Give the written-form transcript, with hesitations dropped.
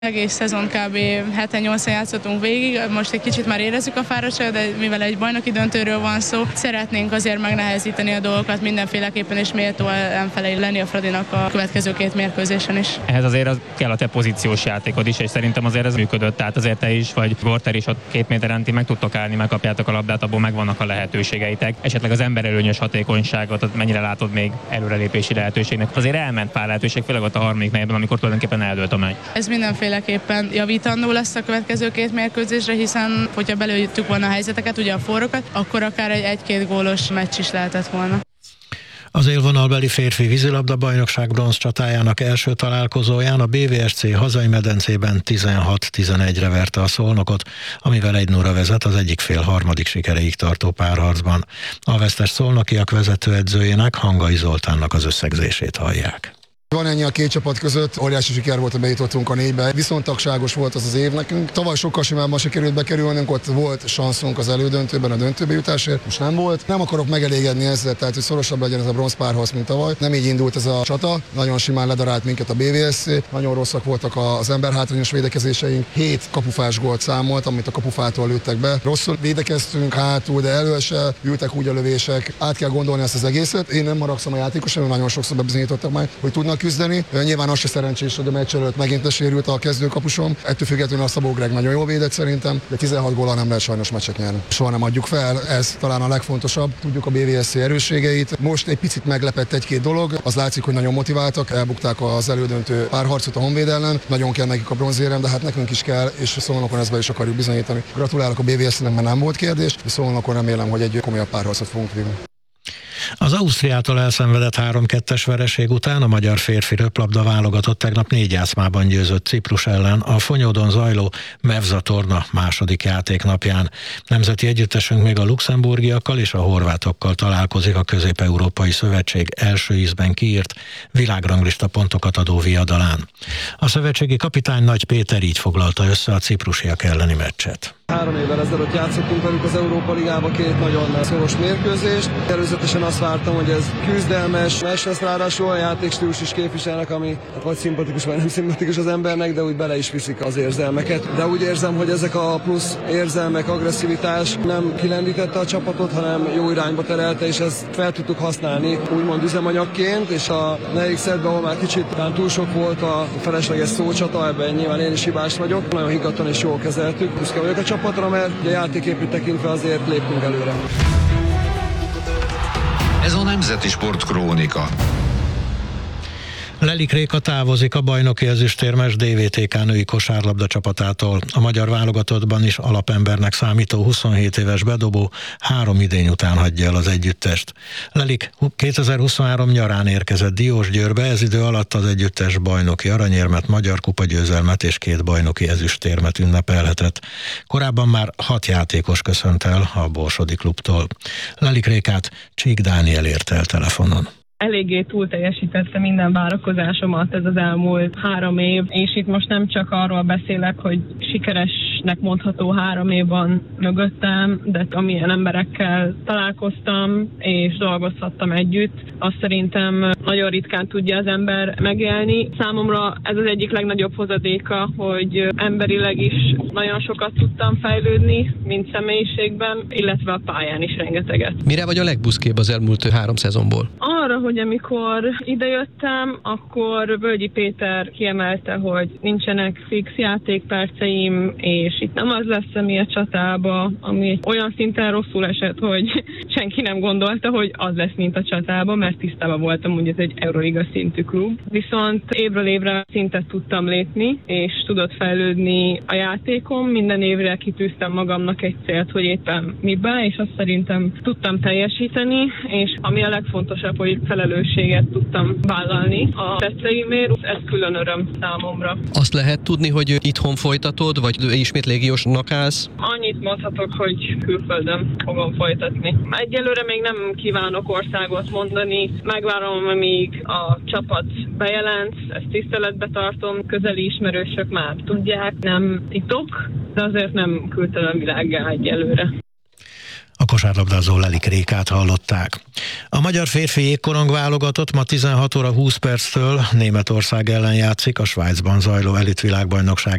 Egész szezon kb. 7-8-an játszottunk végig, most egy kicsit már érezzük a fáradtságot, de mivel egy bajnoki döntőről van szó, szeretnénk azért megnehezíteni a dolgokat mindenféleképpen, és méltó ellenfelei lenni a Fradinak a következő 2 mérkőzésen is. Ehhez azért kell a te pozíciós játékod is, és szerintem azért ez működött, tehát azért te is, vagy Gorter is ott 2 méteren ti meg tudtok állni, megkapjátok a labdát, abból megvannak a lehetőségeitek. Esetleg az emberelőnyös hatékonyságot, mennyire látod még előrelépési lehetőségnek? Azért elment pár lehetőség, főleg ott a harmadik negyedben, amikor tulajdonképpen eldőlt a meccs. Ez mindenféleképpen javítandó lesz a következő 2 mérkőzésre, hiszen hogyha belőttük volna a helyzeteket, ugye a forrokat, akkor akár egy 1-2 gólos meccs is lehetett volna. Az élvonalbeli férfi vízilabda bajnokság bronz csatájának első találkozóján a BVSC hazai medencében 16-11-re verte a Szolnokot, amivel 1-0-ra vezet az egyik fél harmadik sikeréig tartó párharcban. A vesztes szolnokiak vezetőedzőjének, Hangai Zoltánnak az összegzését hallják. Van ennyi a 2 csapat között, óriási siker volt, hogy bejutottunk a 4-be. Viszontagságos volt az év nekünk. Tavaly sokkal simábban sikerült bekerülnünk, ott volt sanszunk az elődöntőben a döntőbe jutásért, most nem volt. Nem akarok megelégedni ezzel, tehát hogy szorosabb legyen ez a bronz párharc, mint tavaly. Nem így indult ez a csata, nagyon simán ledarált minket a BVSC, nagyon rosszak voltak az emberhátrányos védekezéseink, 7 kapufás gólt számolt, amit a kapufától lőttek be. Rosszul védekeztünk hátul, de elől se ültek úgy a lövések. Át kell gondolni ezt az egészet. Én nem maragszom a játékosan, nagyon sokszor bebizonyítottak már, hogy tudnak küzdeni. Nyilván az se szerencsés, hogy a meccs előtt megint lesérült a kezdőkapusom. Ettől függetlenül a Szabó Greg nagyon jól védett szerintem, de 16 góllal nem lehet sajnos meccset nyerni. Soha nem adjuk fel, ez talán a legfontosabb. Tudjuk a BVSC erősségeit. Most egy picit meglepett 1-2 dolog. Az látszik, hogy nagyon motiváltak, elbukták az elődöntő párharcot a Honvéd ellen. Nagyon kell nekik a bronzérem, de hát nekünk is kell, és Szolnokon ezt be is akarjuk bizonyítani. Gratulálok a BVSC-nek, mert nem volt kérdés, és Szolnokon remélem, hogy egy komolyabb párharcot fogunk vinni. Az Ausztriától elszenvedett 3-2-es vereség után a magyar férfi röplabda válogatott tegnap 4 játszmában győzött Ciprus ellen a Fonyódon zajló Mevza torna második játéknapján. Nemzeti együttesünk még a luxemburgiakkal és a horvátokkal találkozik a Közép-Európai Szövetség első ízben kiírt világranglista pontokat adó viadalán. A szövetségi kapitány Nagy Péter így foglalta össze a ciprusiak elleni meccset. 3 évvel ezelőtt játszottunk velük az Európa Ligába 2 nagyon szoros mérkőzést. Előzetesen azt vártam, hogy ez küzdelmes, meccs lesz, ráadásul olyan játékstílus is képviselnek, ami vagy szimpatikus, vagy nem szimpatikus az embernek, de úgy bele is viszik az érzelmeket. De úgy érzem, hogy ezek a plusz érzelmek, agresszivitás nem kilendítette a csapatot, hanem jó irányba terelte, és ezt fel tudtuk használni úgymond üzemanyagként, és a negyedik szettben, ahol már kicsit túl sok volt a felesleges szócsata, ebben nyilván én is hibás vagyok. Nagyon higgadtan és jól kezeltük. Büszke vagyok a csapatra, mert a játéképét tekintve azért léptünk előre. Ez a Nemzeti Sport Krónika. Lelik Réka távozik a bajnoki ezüstérmes DVTK női kosárlabda csapatától. A magyar válogatottban is alapembernek számító 27 éves bedobó 3 idény után hagyja el az együttest. Lelik 2023 nyarán érkezett Diósgyőrbe, ez idő alatt az együttes bajnoki aranyérmet, magyar kupagyőzelmet és 2 bajnoki ezüstérmet ünnepelhetett. Korábban már 6 játékos köszönt el a Borsodi klubtól. Lelik Rékát Csík Dániel érte el telefonon. Eléggé túl teljesítette minden várakozásomat ez az elmúlt 3 év, és itt most nem csak arról beszélek, hogy sikeresnek mondható 3 év van mögöttem, de amilyen emberekkel találkoztam és dolgozhattam együtt, azt szerintem nagyon ritkán tudja az ember megélni. Számomra ez az egyik legnagyobb hozadéka, hogy emberileg is nagyon sokat tudtam fejlődni, mint személyiségben, illetve a pályán is rengeteget. Mire vagy a legbuszkébb az elmúlt 3 szezonból? Arra, hogy amikor idejöttem, akkor Völgyi Péter kiemelte, hogy nincsenek fix játékperceim, és itt nem az lesz, ami a csatába, ami olyan szinten rosszul esett, hogy senki nem gondolta, hogy az lesz, mint a csatába, mert tisztában voltam, hogy ez egy Euroliga szintű klub. Viszont évről évre szintet tudtam lépni, és tudott fejlődni a játékom. Minden évre kitűztem magamnak egy célt, hogy éppen miben, és azt szerintem tudtam teljesíteni, és ami a legfontosabb, hogy felelősséget tudtam vállalni a tetteimért, ez külön öröm számomra. Azt lehet tudni, hogy itthon folytatod, vagy ismét légiósnak állsz? Annyit mondhatok, hogy külföldön fogom folytatni. Egyelőre még nem kívánok országot mondani, megvárom, amíg a csapat bejelent, ezt tiszteletbe tartom, közeli ismerősök már tudják, nem titok, de azért nem küldtem a világgá egyelőre. A kosárlabdázó Lelik Rékát hallották. A magyar férfi jégkorong válogatott ma 16 óra 20 perctől Németország ellen játszik a Svájcban zajló elitvilágbajnokság